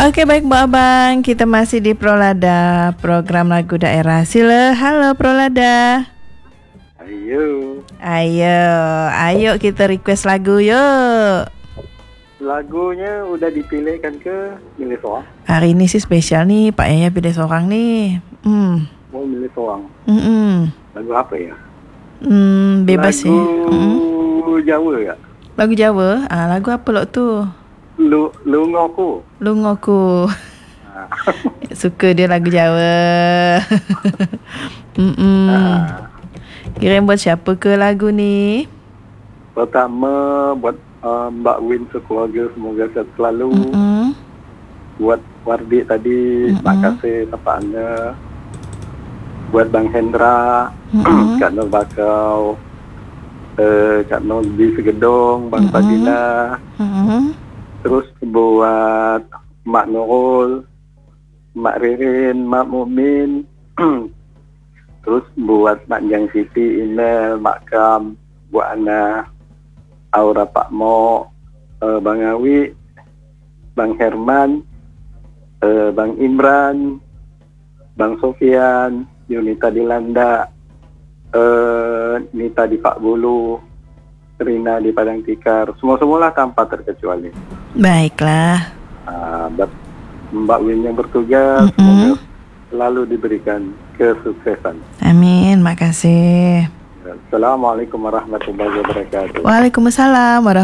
Okey, baik Mbak Abang, kita masih di Prolada, program lagu daerah. Sila, halo Prolada. Ayo kita request lagu yuk. Lagunya udah dipilihkan ke milih seorang? Hari ini sih spesial nih, Pak Yaya pilih seorang nih. Mau milih seorang. Lagu apa ya? Bebas lagu ya. Jawa ya? Lagu Jawa? Lagu apa lo tu? Lungoku. Lungoku. Suka dia lagu Jawa. Kira buat siapa ke lagu ni? Pertama buat Mbak Win sekeluarga, semoga sehat selalu. Buat Wardi tadi, terima kasih tepatnya. Buat Bang Hendra, Kak Nur Bakau, Kak Nur di Segedong, Bang Fadila. Terus buat Mak Nurul, Mak Ririn, Mak Mumin. Terus buat Mak Jang Siti, Inel, Mak Kam, buat Ana, Aura Pak Mo, Bang Awi, Bang Herman, Bang Imran, Bang Sofian, Yunita Dilanda, Nita di Pak Bulu, Rina di Padang Tikar, semua-semualah tanpa terkecuali. Baiklah. Buat Mbak Win yang bertugas, semoga selalu diberikan kesuksesan. Amin, makasih. Assalamualaikum warahmatullahi wabarakatuh. Waalaikumsalam warahmatullahi